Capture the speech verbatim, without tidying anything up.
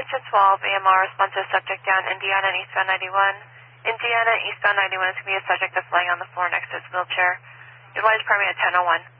Attention twelve, A M R, respond to a subject down Indiana and eastbound ninety-one. Indiana, eastbound ninety-one is going to be a subject that's laying on the floor next to his wheelchair. Utilize primary at ten oh one.